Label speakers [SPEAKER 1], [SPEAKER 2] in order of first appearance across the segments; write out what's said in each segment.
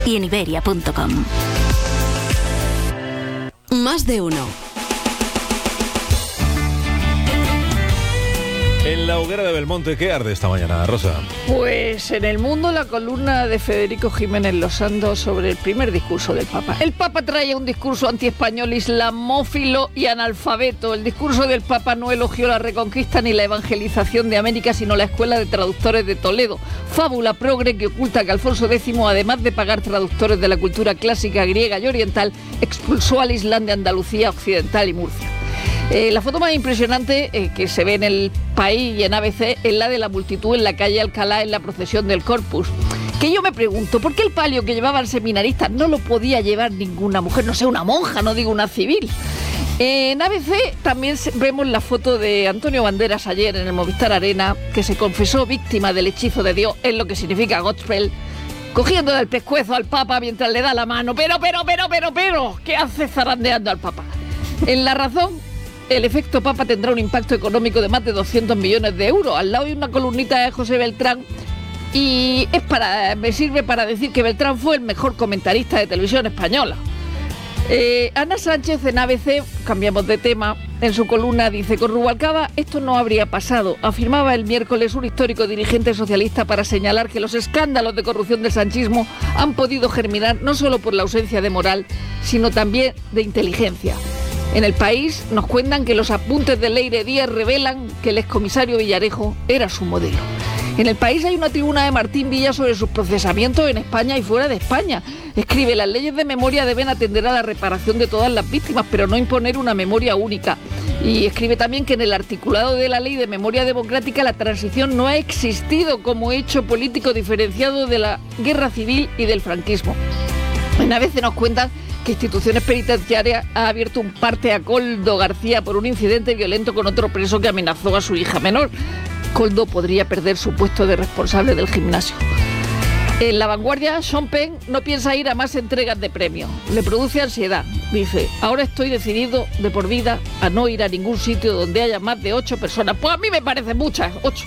[SPEAKER 1] y en Iberia.com.
[SPEAKER 2] Más de uno.
[SPEAKER 3] En la hoguera de Belmonte, ¿qué arde esta mañana, Rosa?
[SPEAKER 4] Pues en El Mundo, la columna de Federico Jiménez Losando sobre el primer discurso del Papa. El Papa trae un discurso antiespañol, islamófilo y analfabeto. El discurso del Papa no elogió la reconquista ni la evangelización de América, sino la Escuela de Traductores de Toledo. Fábula progre que oculta que Alfonso X, además de pagar traductores de la cultura clásica griega y oriental, expulsó al Islam de Andalucía Occidental y Murcia. La foto más impresionante que se ve en El País y en ABC es la de la multitud en la calle Alcalá en la procesión del Corpus. Que yo me pregunto, ¿por qué el palio que llevaban seminaristas no lo podía llevar ninguna mujer? No sé, una monja, no digo una civil. En ABC también vemos la foto de Antonio Banderas ayer en el Movistar Arena, que se confesó víctima del hechizo de Dios, es lo que significa gospel, cogiendo del pescuezo al Papa mientras le da la mano. Pero, ¿qué hace zarandeando al Papa? En La Razón, el efecto Papa tendrá un impacto económico de más de 200 millones de euros. Al lado hay una columnita de José Beltrán y me sirve para decir que Beltrán fue el mejor comentarista de televisión española. Ana Sánchez en ABC, cambiamos de tema, en su columna dice: con Rubalcaba esto no habría pasado. Afirmaba el miércoles un histórico dirigente socialista para señalar que los escándalos de corrupción del sanchismo han podido germinar no solo por la ausencia de moral, sino también de inteligencia. En El País nos cuentan que los apuntes de Leire Díaz revelan que el excomisario Villarejo era su modelo. En El País hay una tribuna de Martín Villa sobre sus procesamientos en España y fuera de España. Escribe: las leyes de memoria deben atender a la reparación de todas las víctimas, pero no imponer una memoria única. Y escribe también que en el articulado de la Ley de Memoria Democrática la transición no ha existido como hecho político diferenciado de la guerra civil y del franquismo. A veces nos cuentan que Instituciones Penitenciarias ha abierto un parte a Koldo García por un incidente violento con otro preso que amenazó a su hija menor. Koldo podría perder su puesto de responsable del gimnasio. En La Vanguardia, Sean Penn no piensa ir a más entregas de premios. Le produce ansiedad. Dice: ahora estoy decidido de por vida a no ir a ningún sitio donde haya más de 8 personas. Pues a mí me parecen muchas, 8.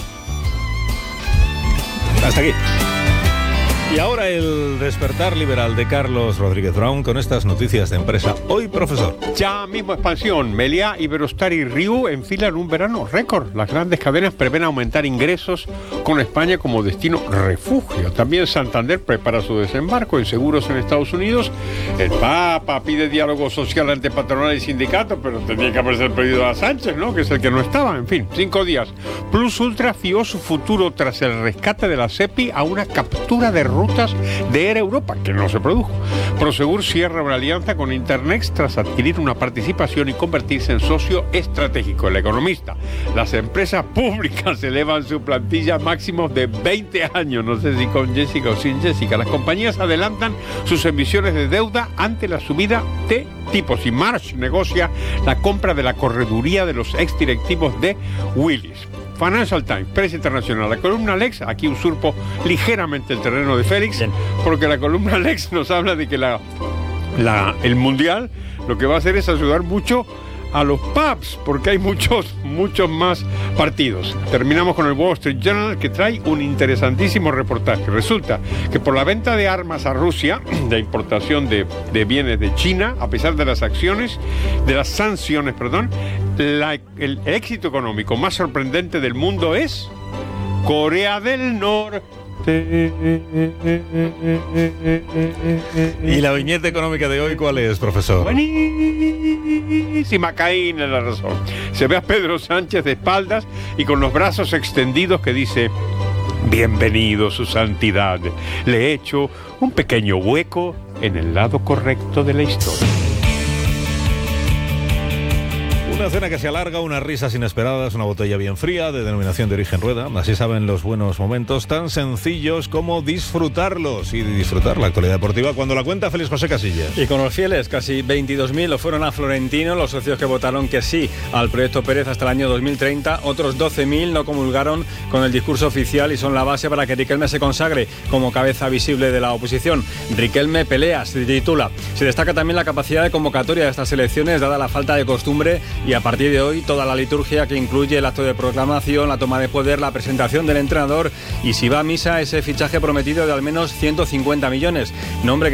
[SPEAKER 3] Hasta aquí. Y ahora el despertar liberal de Carlos Rodríguez Brown con estas noticias de empresa. Hoy, profesor.
[SPEAKER 5] Ya mismo expansión. Meliá, Iberostar y Riu enfilan un verano récord. Las grandes cadenas prevén aumentar ingresos con España como destino refugio. También Santander prepara su desembarco en seguros en Estados Unidos. El Papa pide diálogo social ante patronal y sindicatos, pero tenía que haberse pedido a Sánchez, ¿no? Que es el que no estaba. En fin, 5 días. Plus Ultra fió su futuro tras el rescate de la SEPI a una captura de rutas de Air Europa, que no se produjo. Prosegur cierra una alianza con Internext tras adquirir una participación y convertirse en socio estratégico. El Economista: las empresas públicas elevan su plantilla máximo de 20 años. No sé si con Jessica o sin Jessica. Las compañías adelantan sus emisiones de deuda ante la subida de tipos y Marsh negocia la compra de la correduría de los exdirectivos de Willis. Financial Times, prensa internacional. La columna Lex, aquí usurpo ligeramente el terreno de Félix, porque la columna Lex nos habla de que el Mundial lo que va a hacer es ayudar mucho a los pubs, porque hay muchos más partidos. Terminamos con el Wall Street Journal, que trae un interesantísimo reportaje. Resulta que por la venta de armas a Rusia, de importación de bienes de China, a pesar de las sanciones, el éxito económico más sorprendente del mundo es Corea del Norte.
[SPEAKER 3] ¿Y la viñeta económica de hoy cuál es, profesor?
[SPEAKER 5] Buenísima, Caín en la razón. Se ve a Pedro Sánchez de espaldas y con los brazos extendidos que dice: bienvenido, su santidad. Le he hecho un pequeño hueco en el lado correcto de la historia.
[SPEAKER 3] Una cena que se alarga, unas risas inesperadas, una botella bien fría de denominación de origen Rueda. Así saben los buenos momentos tan sencillos como disfrutarlos y disfrutar la actualidad deportiva cuando la cuenta Félix José Casillas.
[SPEAKER 6] Y con los fieles, casi 22.000 lo fueron a Florentino, los socios que votaron que sí al proyecto Pérez hasta el año 2030. Otros 12.000 no comulgaron con el discurso oficial y son la base para que Riquelme se consagre como cabeza visible de la oposición. Riquelme pelea, se titula. Se destaca también la capacidad de convocatoria de estas elecciones, dada la falta de costumbre y a partir de hoy toda la liturgia que incluye el acto de proclamación, la toma de poder, la presentación del entrenador y si va a misa ese fichaje prometido de al menos 150 millones. Nombre